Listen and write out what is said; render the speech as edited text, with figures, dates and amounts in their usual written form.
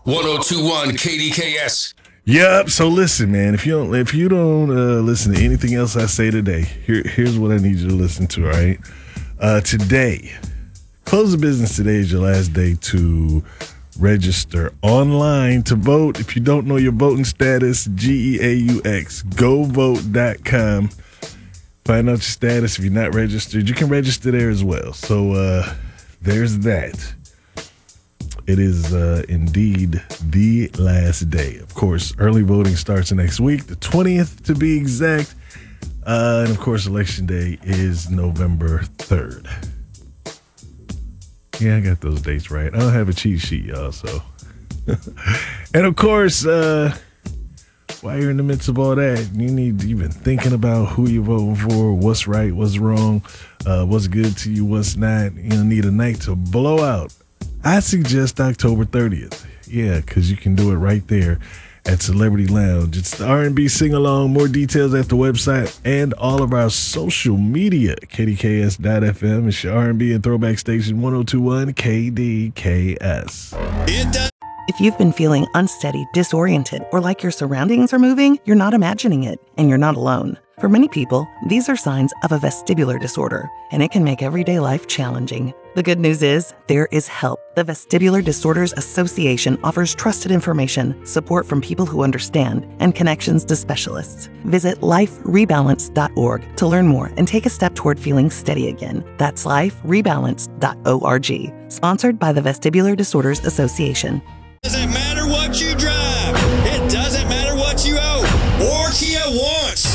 1021 KDKS. Yep. So listen, man. If you don't listen to anything else I say today, here's what I need you to listen to. All right. Today, close of business today is your last day to register online to vote. If you don't know your voting status, GEAUX, govote.com. Find out your status. If you're not registered, you can register there as well. So there's that. It is indeed the last day. Of course, early voting starts next week, the 20th to be exact. And of course, Election Day is November 3rd. Yeah, I got those dates right. I don't have a cheat sheet, y'all, so. And of course, while you're in the midst of all that, you've been thinking about who you're voting for, what's right, what's wrong, what's good to you, what's not. You need a night to blow out. I suggest October 30th. Yeah, because you can do it right there at Celebrity Lounge. It's the R&B sing-along. More details at the website and all of our social media. KDKS.FM. It's your R&B and throwback station 1021 KDKS. If you've been feeling unsteady, disoriented, or like your surroundings are moving, you're not imagining it, and you're not alone. For many people, these are signs of a vestibular disorder, and it can make everyday life challenging. The good news is, there is help. The Vestibular Disorders Association offers trusted information, support from people who understand, and connections to specialists. Visit liferebalance.org to learn more and take a step toward feeling steady again. That's liferebalance.org. Sponsored by the Vestibular Disorders Association.